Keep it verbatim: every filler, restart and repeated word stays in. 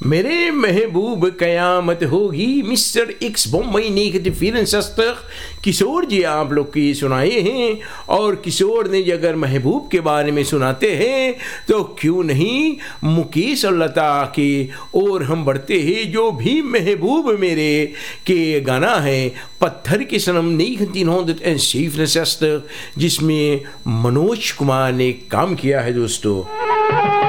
मेरे महबूब कयामत होगी, mister x Bommai negative film शस्त्र किशोर जी आप लोग की सुनाए हैं। और किशोर ने अगर महबूब के बारे में सुनाते हैं तो क्यों नहीं मुकेश और लता के और हम बढ़ते हैं। जो भी महबूब मेरे के गाना है पत्थर के सनम negentienhonderdzeven जिसमें मनोज कुमार ने काम किया है दोस्तों।